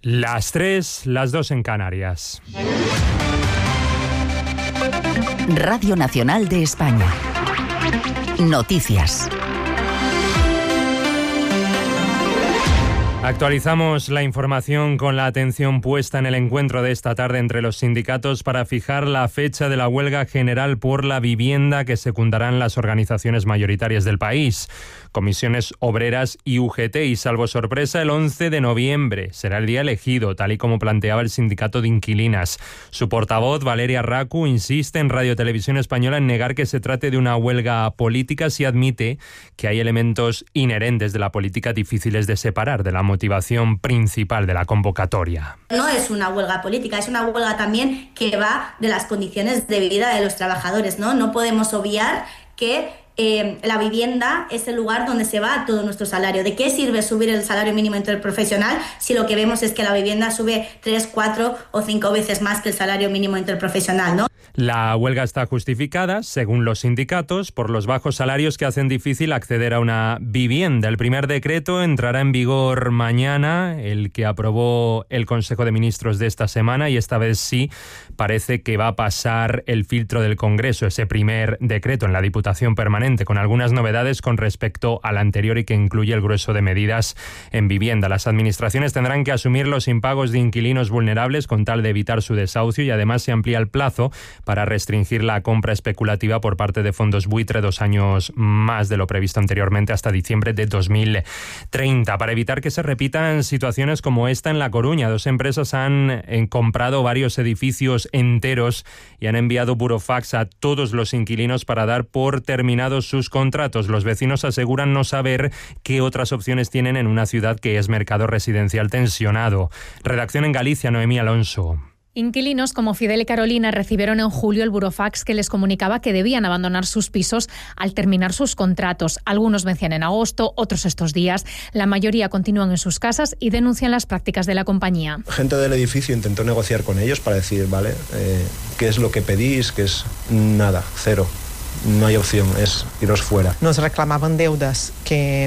Las 3, las 2 en Canarias. Radio Nacional de España. Noticias. Actualizamos la información con la atención puesta en el encuentro de esta tarde entre los sindicatos para fijar la fecha de la huelga general por la vivienda que secundarán las organizaciones mayoritarias del país. Comisiones Obreras y UGT, y salvo sorpresa, el 11 de noviembre será el día elegido, tal y como planteaba el sindicato de inquilinas. Su portavoz, Valeria Racu, insiste en Radio Televisión Española en negar que se trate de una huelga política, si admite que hay elementos inherentes de la política difíciles de separar de la motivación principal de la convocatoria. No es una huelga política, es una huelga también que va de las condiciones de vida de los trabajadores, ¿no? No podemos obviar que la vivienda es el lugar donde se va todo nuestro salario. ¿De qué sirve subir el salario mínimo interprofesional si lo que vemos es que la vivienda sube 3, 4 o 5 veces más que el salario mínimo interprofesional, ¿no? La huelga está justificada, según los sindicatos, por los bajos salarios que hacen difícil acceder a una vivienda. El primer decreto entrará en vigor mañana, el que aprobó el Consejo de Ministros de esta semana, y esta vez sí parece que va a pasar el filtro del Congreso, ese primer decreto en la Diputación Permanente, con algunas novedades con respecto al anterior y que incluye el grueso de medidas en vivienda. Las administraciones tendrán que asumir los impagos de inquilinos vulnerables con tal de evitar su desahucio, y además se amplía el plazo para restringir la compra especulativa por parte de fondos buitre 2 años más de lo previsto anteriormente, hasta diciembre de 2030. Para evitar que se repitan situaciones como esta en La Coruña, 2 empresas han comprado varios edificios enteros y han enviado burofax a todos los inquilinos para dar por terminados sus contratos. Los vecinos aseguran no saber qué otras opciones tienen en una ciudad que es mercado residencial tensionado. Redacción en Galicia, Noemí Alonso. Inquilinos como Fidel y Carolina recibieron en julio el burofax que les comunicaba que debían abandonar sus pisos al terminar sus contratos. Algunos vencían en agosto, otros estos días. La mayoría continúan en sus casas y denuncian las prácticas de la compañía. Gente del edificio intentó negociar con ellos para decir, vale, ¿qué es lo que pedís? Que es nada, cero. No hay opción, es iros fuera. Nos reclamaban deudas que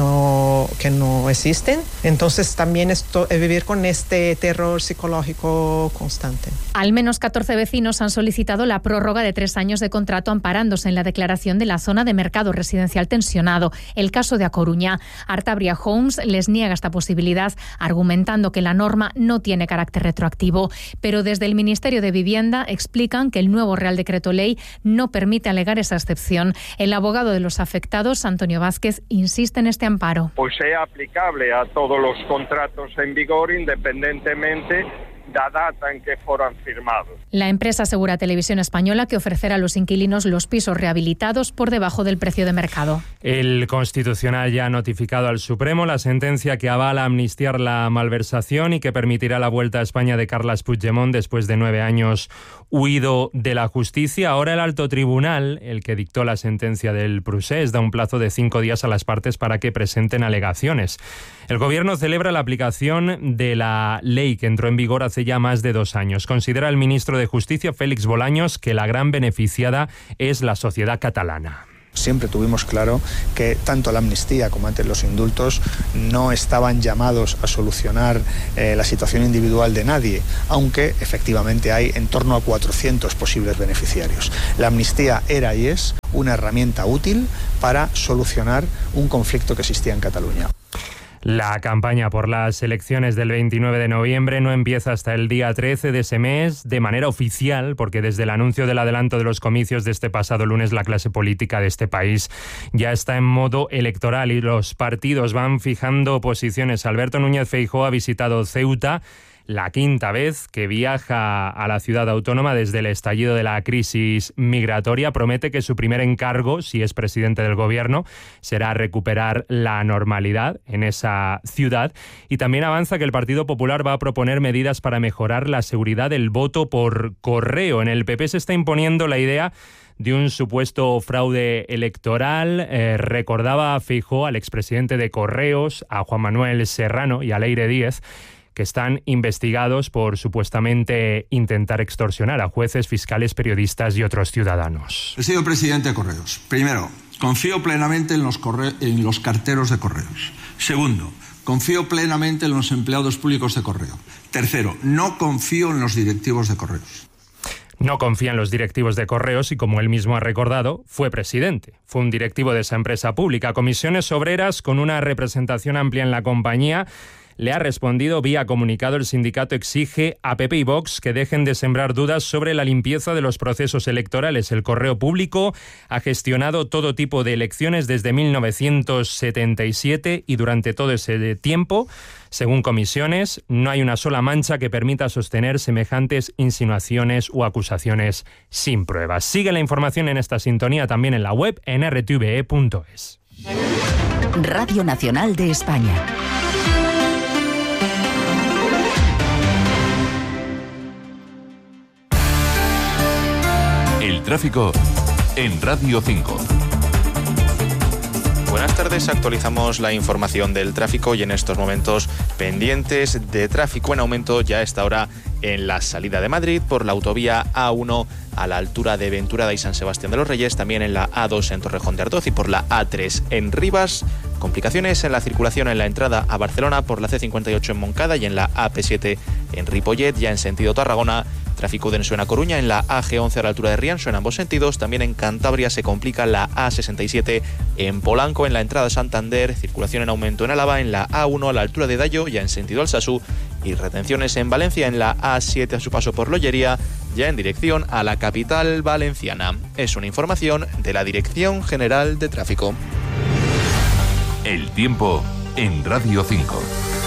no existen, entonces también vivir con este terror psicológico constante. Al menos 14 vecinos han solicitado la prórroga de 3 años de contrato amparándose en la declaración de la zona de mercado residencial tensionado. El caso de A Coruña. Artabria Homes les niega esta posibilidad, argumentando que la norma no tiene carácter retroactivo, pero desde el Ministerio de Vivienda explican que el nuevo Real Decreto Ley no permite alegar esa excepción. El abogado de los afectados, Antonio Vázquez, insiste en este amparo. Pues es aplicable a todos los contratos en vigor, independientemente da data en que fueran firmados. La empresa asegura a Televisión Española que ofrecerá a los inquilinos los pisos rehabilitados por debajo del precio de mercado. El Constitucional ya ha notificado al Supremo la sentencia que avala amnistiar la malversación y que permitirá la vuelta a España de Carles Puigdemont después de 9 años huido de la justicia. Ahora el Alto Tribunal, el que dictó la sentencia del Procés, da un plazo de 5 días a las partes para que presenten alegaciones. El Gobierno celebra la aplicación de la ley que entró en vigor hace ya más de 2 años. Considera el ministro de Justicia, Félix Bolaños, que la gran beneficiada es la sociedad catalana. Siempre tuvimos claro que tanto la amnistía como antes los indultos no estaban llamados a solucionar la situación individual de nadie, aunque efectivamente hay en torno a 400 posibles beneficiarios. La amnistía era y es una herramienta útil para solucionar un conflicto que existía en Cataluña. La campaña por las elecciones del 29 de noviembre no empieza hasta el día 13 de ese mes de manera oficial, porque desde el anuncio del adelanto de los comicios de este pasado lunes la clase política de este país ya está en modo electoral y los partidos van fijando posiciones. Alberto Núñez Feijóo ha visitado Ceuta, la 5ª vez que viaja a la ciudad autónoma desde el estallido de la crisis migratoria. Promete que su primer encargo, si es presidente del gobierno, será recuperar la normalidad en esa ciudad. Y también avanza que el Partido Popular va a proponer medidas para mejorar la seguridad del voto por correo. En el PP se está imponiendo la idea de un supuesto fraude electoral. Recordaba a Feijóo, al expresidente de Correos, a Juan Manuel Serrano y a Leire Díez, que están investigados por supuestamente intentar extorsionar a jueces, fiscales, periodistas y otros ciudadanos. He sido presidente de Correos. Primero, confío plenamente en los carteros de Correos. Segundo, confío plenamente en los empleados públicos de Correo. Tercero, no confío en los directivos de Correos. No confía en los directivos de Correos y, como él mismo ha recordado, fue presidente. Fue un directivo de esa empresa pública. Comisiones Obreras, con una representación amplia en la compañía, le ha respondido vía comunicado. El sindicato exige a PP y Vox que dejen de sembrar dudas sobre la limpieza de los procesos electorales. El Correo Público ha gestionado todo tipo de elecciones desde 1977 y durante todo ese tiempo, según Comisiones, no hay una sola mancha que permita sostener semejantes insinuaciones o acusaciones sin pruebas. Sigue la información en esta sintonía también en la web en rtve.es. Radio Nacional de España. El tráfico en Radio 5. Buenas tardes, actualizamos la información del tráfico y en estos momentos pendientes de tráfico en aumento ya a esta hora en la salida de Madrid por la autovía A1 a la altura de Venturada y San Sebastián de los Reyes, también en la A2 en Torrejón de Ardoz y por la A3 en Rivas. Complicaciones en la circulación en la entrada a Barcelona por la C58 en Moncada y en la AP7 en Ripollet, ya en sentido Tarragona. Tráfico denso en A Coruña, en la AG11 a la altura de Rianxo en ambos sentidos. También en Cantabria se complica la A67 en Polanco, en la entrada a Santander. Circulación en aumento en Álava, en la A1 a la altura de Dayo, ya en sentido Alsasú. Y retenciones en Valencia, en la A7 a su paso por Lollería, ya en dirección a la capital valenciana. Es una información de la Dirección General de Tráfico. El tiempo en Radio 5.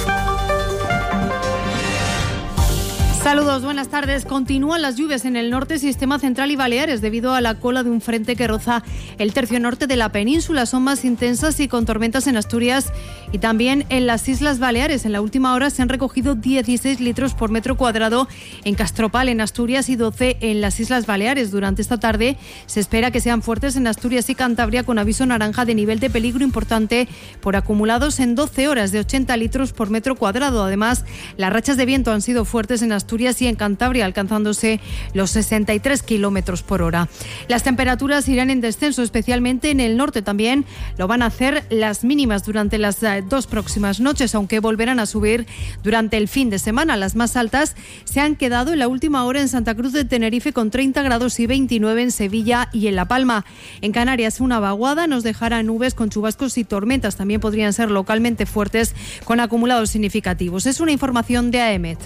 Saludos, buenas tardes. Continúan las lluvias en el norte, sistema central y Baleares debido a la cola de un frente que roza el tercio norte de la península. Son más intensas y con tormentas en Asturias y también en las Islas Baleares. En la última hora se han recogido 16 litros por metro cuadrado en Castropal, en Asturias, y 12 en las Islas Baleares. Durante esta tarde se espera que sean fuertes en Asturias y Cantabria, con aviso naranja de nivel de peligro importante por acumulados en 12 horas de 80 litros por metro cuadrado. Además, las rachas de viento han sido fuertes en Asturias y en Cantabria, alcanzándose los 63 kilómetros por hora. Las temperaturas irán en descenso, especialmente en el norte. También lo van a hacer las mínimas durante las dos próximas noches, aunque volverán a subir durante el fin de semana. Las más altas se han quedado en la última hora en Santa Cruz de Tenerife, con 30 grados y 29 en Sevilla y en La Palma. En Canarias, una vaguada nos dejará nubes con chubascos y tormentas. También podrían ser localmente fuertes con acumulados significativos. Es una información de AEMET.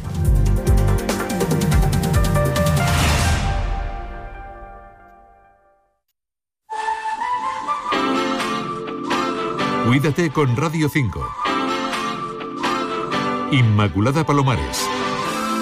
Cuídate con Radio 5. Inmaculada Palomares.